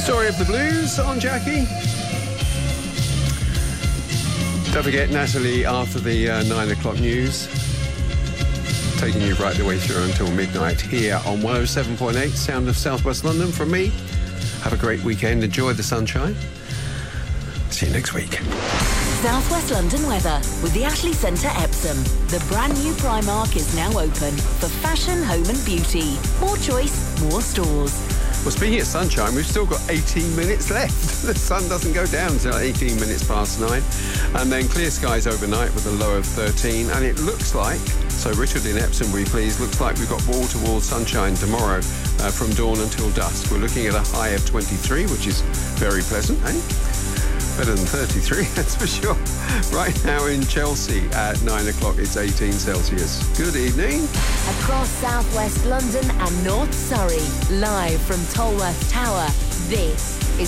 Story of the Blues on Jackie. Don't forget Natalie after the 9 o'clock news. Taking you right the way through until midnight here on 107.8 Sound of South West London from me. Have a great weekend. Enjoy the sunshine. See you next week. South West London weather with the Ashley Centre Epsom. The brand new Primark is now open for fashion, home and beauty. More choice, more stores. Well, speaking of sunshine, we've still got 18 minutes left. The sun doesn't go down until 18 minutes past 9. And then clear skies overnight with a low of 13. And it looks like, so Richard in Epsom, will you please, looks like we've got wall-to-wall sunshine tomorrow from dawn until dusk. We're looking at a high of 23, which is very pleasant, eh? Better than 33, that's for sure. Right now in Chelsea at 9 o'clock, it's 18 Celsius. Good evening. Across South West London and North Surrey, live from Tolworth Tower, this is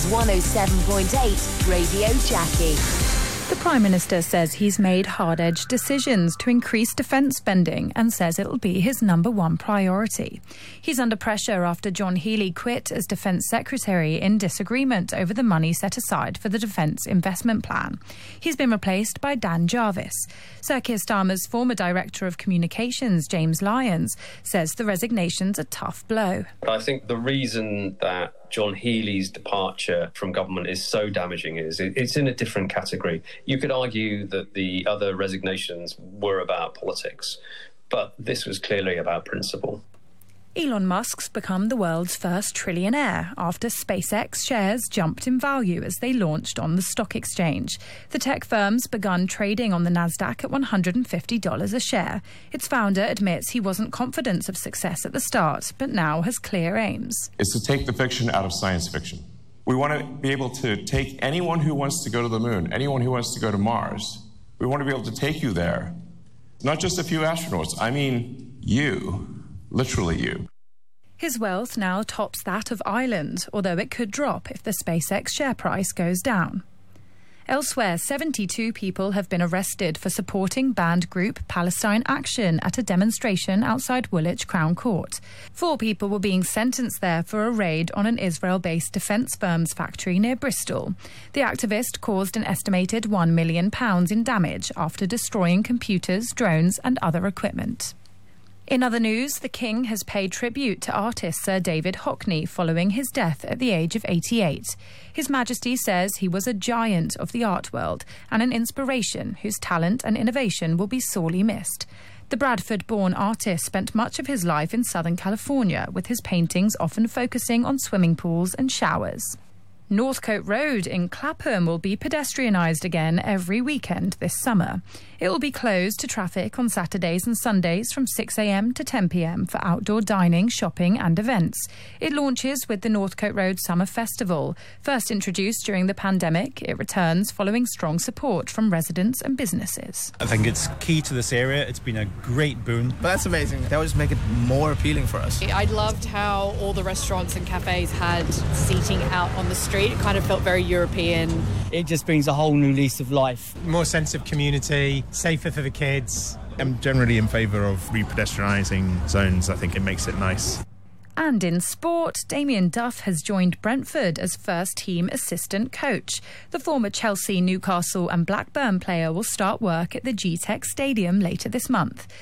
107.8 Radio Jackie. The Prime Minister says he's made hard-edged decisions to increase defence spending and says it'll be his number one priority. He's under pressure after John Healey quit as Defence Secretary in disagreement over the money set aside for the Defence Investment Plan. He's been replaced by Dan Jarvis. Sir Keir Starmer's former Director of Communications, James Lyons, says the resignation's a tough blow. I think the reason that John Healey's departure from government is so damaging is it's in a different category. You could argue that the other resignations were about politics, but this was clearly about principle. Elon Musk's become the world's first trillionaire after SpaceX shares jumped in value as they launched on the stock exchange. The tech firm's begun trading on the Nasdaq at $150 a share. Its founder admits he wasn't confident of success at the start, but now has clear aims. Is to take the fiction out of science fiction. We want to be able to take anyone who wants to go to the moon, anyone who wants to go to Mars. We want to be able to take you there. Not just a few astronauts, I mean you. Literally you. His wealth now tops that of Ireland, although it could drop if the SpaceX share price goes down. Elsewhere, 72 people have been arrested for supporting banned group Palestine Action at a demonstration outside Woolwich Crown Court. 4 people were being sentenced there for a raid on an Israel-based defence firm's factory near Bristol. The activist caused an estimated £1 million in damage after destroying computers, drones and other equipment. In other news, the King has paid tribute to artist Sir David Hockney following his death at the age of 88. His Majesty says he was a giant of the art world and an inspiration whose talent and innovation will be sorely missed. The Bradford-born artist spent much of his life in Southern California, with his paintings often focusing on swimming pools and showers. Northcote Road in Clapham will be pedestrianised again every weekend this summer. It will be closed to traffic on Saturdays and Sundays from 6 a.m. to 10 p.m. for outdoor dining, shopping and events. It launches with the Northcote Road Summer Festival. First introduced during the pandemic, it returns following strong support from residents and businesses. I think it's key to this area. It's been a great boon. But that's amazing. That would just make it more appealing for us. I loved how all the restaurants and cafes had seating out on the street. It kind of felt very European. It just brings a whole new lease of life. More sense of community, safer for the kids. I'm generally in favour of re-pedestrianising zones. I think it makes it nice. And in sport, Damien Duff has joined Brentford as first-team assistant coach. The former Chelsea, Newcastle and Blackburn player will start work at the G-Tech Stadium later this month.